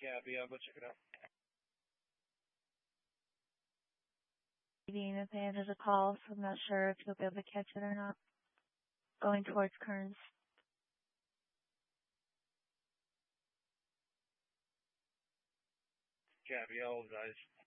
Copy. I'll go check it out. If they answers a call, so I'm not sure if you'll be able to catch it or not. Going towards Kearns. Copy. I'll hold, guys.